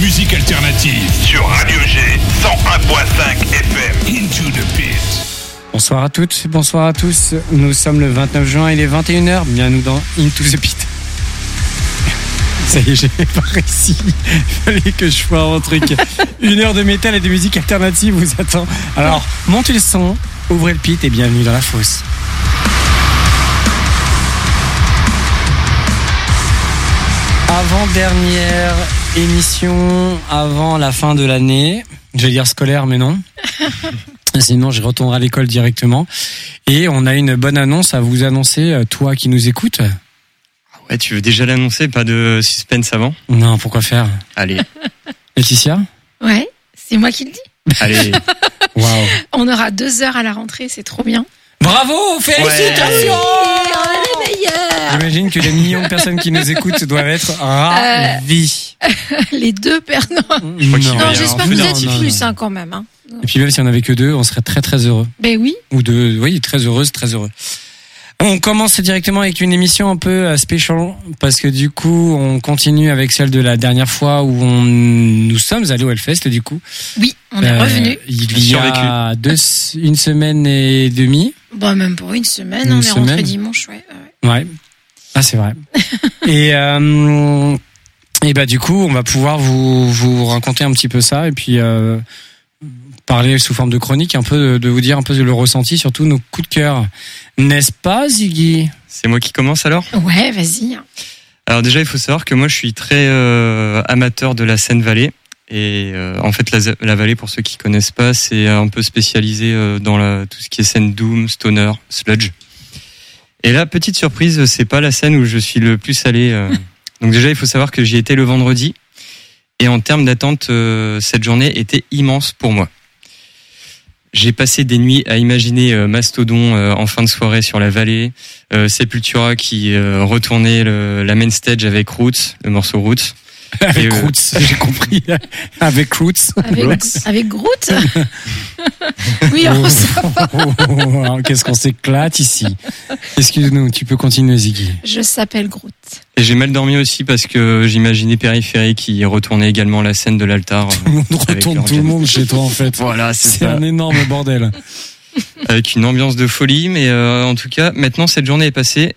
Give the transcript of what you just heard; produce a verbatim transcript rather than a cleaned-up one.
musique alternative sur Radio G cent un virgule cinq F M. Into the Pit. Bonsoir à toutes, bonsoir à tous. Nous sommes le vingt-neuf juin, il est vingt et une heures. Bienvenue dans Into the Pit. Ça y est, j'ai pas réussi. Il fallait que je foire un truc. Une heure de métal et de musique alternative vous attend. Alors, montez le son, ouvrez le pit et bienvenue dans la fosse. Avant-dernière émission avant la fin de l'année. Je vais dire scolaire, mais non. Sinon, je retournerai à l'école directement. Et on a une bonne annonce à vous annoncer, toi qui nous écoutes. Ouais, tu veux déjà l'annoncer, pas de suspense avant ? Non, pourquoi faire ? Allez. Laetitia ? Ouais, c'est moi qui le dis. Allez. Waouh. On aura deux heures à la rentrée, c'est trop bien. Bravo, félicitations. Ouais, on est les meilleurs. J'imagine que les millions de personnes qui nous écoutent doivent être ravis. Euh, les deux pères, non. Non, Non, j'espère que vous non, êtes non, plus, non. hein, quand même. Hein. Et puis même si on n'avait que deux, on serait très très heureux. Ben oui. Ou deux, oui, très heureuse, très heureux. On commence directement avec une émission un peu spéciale parce que du coup, on continue avec celle de la dernière fois où on, nous sommes allés au Hellfest du coup. Oui, on est euh, revenu. Il y a deux, une semaine et demie. Bon, même pour une semaine, une on semaine. est rentré dimanche, ouais. Ouais. Ouais. Ah, c'est vrai. et euh, et bah du coup, on va pouvoir vous vous raconter un petit peu ça et puis euh, parler sous forme de chronique, un peu de, de vous dire un peu le ressenti, surtout nos coups de cœur. N'est-ce pas, Ziggy ? C'est moi qui commence alors ? Ouais, vas-y. Alors déjà, il faut savoir que moi, je suis très euh, amateur de la Seine-Vallée. Et euh, en fait, la, la Vallée, pour ceux qui connaissent pas, c'est un peu spécialisé euh, dans la, tout ce qui est scène doom, stoner, sludge. Et là, petite surprise, c'est pas la scène où je suis le plus allé. Euh. Donc déjà, il faut savoir que j'y étais le vendredi. Et en termes d'attente, euh, cette journée était immense pour moi. J'ai passé des nuits à imaginer euh, Mastodon euh, en fin de soirée sur la Vallée, euh, Sepultura qui euh, retournait le, la main stage avec Roots, le morceau Roots. Avec euh... Roots, j'ai compris. Avec Roots. Avec, Roots. avec Groot. Oui, on ça va. Oh, qu'est-ce qu'on s'éclate ici. Excuse-nous, tu peux continuer, Ziggy. Je s'appelle Groot. Et j'ai mal dormi aussi parce que j'imaginais Périphérie qui retournait également la scène de l'altar. Tout le monde retourne tout le monde chez toi en fait. Voilà, c'est, c'est ça. un énorme bordel. Avec une ambiance de folie, mais euh, en tout cas, maintenant cette journée est passée